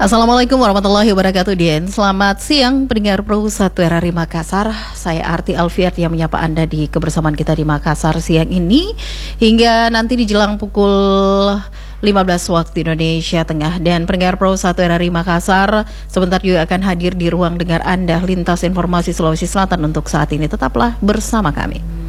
Assalamualaikum warahmatullahi wabarakatuh, Dian. Selamat siang pendengar Pro 1 RRI Makassar. Saya Arti Alfiat yang menyapa Anda di kebersamaan kita di Makassar siang ini hingga nanti di jelang pukul 15 waktu Indonesia Tengah. Dan pendengar Pro 1 RRI Makassar sebentar juga akan hadir di ruang dengar Anda lintas informasi Sulawesi Selatan untuk saat ini. Tetaplah bersama kami.